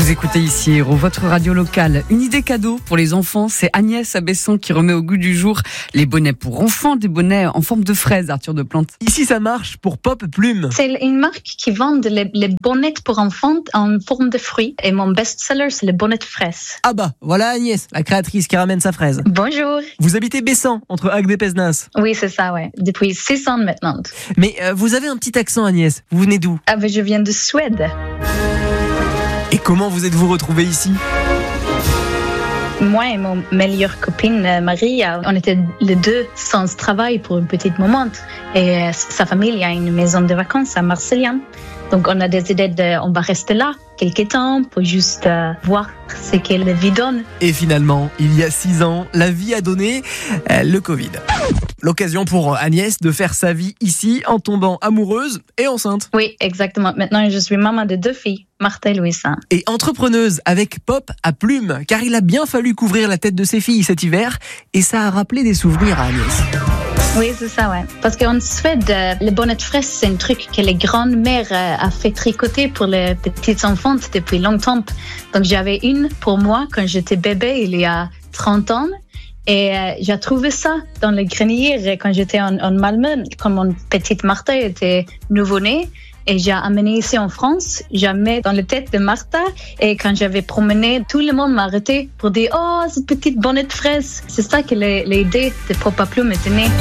Vous écoutez ici Héros, votre radio locale. Une idée cadeau pour les enfants, c'est Agnès à Besson qui remet au goût du jour les bonnets pour enfants, des bonnets en forme de fraise, Arthur Deplante. Ici, ça marche pour Pop Plume. C'est une marque qui vend les bonnets pour enfants en forme de fruits. Et mon best-seller, c'est les bonnets de fraises. Ah bah, voilà Agnès, la créatrice qui ramène sa fraise. Bonjour. Vous habitez Bessan, entre Agde et Pézenas. Oui, c'est ça, ouais. Depuis 6 ans maintenant. Mais vous avez un petit accent Agnès, vous venez d'où? Ah ben, je viens de Suède. Et comment vous êtes-vous retrouvés ici? Moi et mon meilleure copine Marie, on était les deux sans travail pour un petit moment. Et sa famille a une maison de vacances à Marseillane. Donc on a décidé on va rester là quelques temps pour juste voir ce que la vie donne. Et finalement, il y a 6 ans, la vie a donné le Covid. L'occasion pour Agnès de faire sa vie ici en tombant amoureuse et enceinte. Oui, exactement. Maintenant, je suis maman de 2 filles, Martha et Louisa. Et entrepreneuse avec Pop à Plume, car il a bien fallu couvrir la tête de ses filles cet hiver et ça a rappelé des souvenirs à Agnès. Oui, c'est ça, ouais. Parce qu'en Suède, le bonnet de fraise, c'est un truc que les grandes-mères a fait tricoter pour les petites enfants depuis longtemps. Donc, j'avais une pour moi quand j'étais bébé, il y a 30 ans. Et j'ai trouvé ça dans le grenier quand j'étais en Malmö, quand mon petite Martha était nouveau-née. Et j'ai amené ici en France, j'ai mis dans la tête de Martha. Et quand j'avais promené, tout le monde m'a arrêté pour dire « Oh, cette petite bonnet de fraise !» C'est ça que l'idée de Pop Plume était née.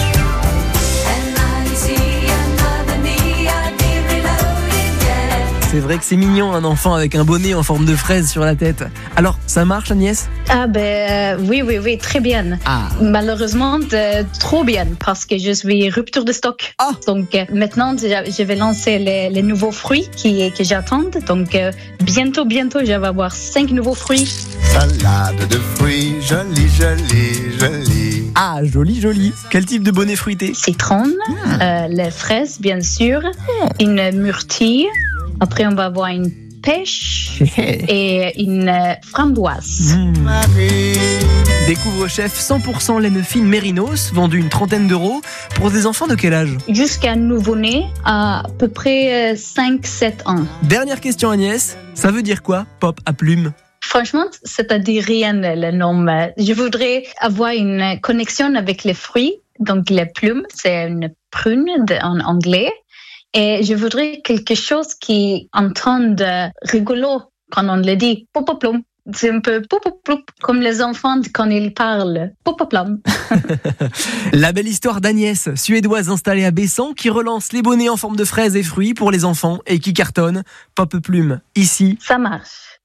C'est vrai que c'est mignon un enfant avec un bonnet en forme de fraise sur la tête. Alors, ça marche Agnès? Ah ben oui, très bien. Ah. Malheureusement, trop bien parce que je suis rupture de stock. Ah. Donc maintenant, je vais lancer les nouveaux fruits que j'attends. Donc bientôt, je vais avoir 5 nouveaux fruits. Salade de fruits, jolie. Ah, joli. Quel type de bonnet fruité? Citron, les fraises, bien sûr, une myrtille. Après, on va avoir une pêche et une framboise. Découvre chef 100% laine fine Mérinos, vendu une 30aine d'euros. Pour des enfants de quel âge? Jusqu'à nouveau-né, à peu près 5-7 ans. Dernière question Agnès, ça veut dire quoi, Pop à Plume? Franchement, c'est-à-dire rien le nom. Je voudrais avoir une connexion avec les fruits. Donc, les plumes, c'est une prune en anglais. Et je voudrais quelque chose qui entende rigolo quand on le dit. Pop Plume. C'est un peu pop comme les enfants quand ils parlent. Pop Plume. La belle histoire d'Agnès, suédoise installée à Bessan, qui relance les bonnets en forme de fraises et fruits pour les enfants et qui cartonne. Pop Plume, ici. Ça marche.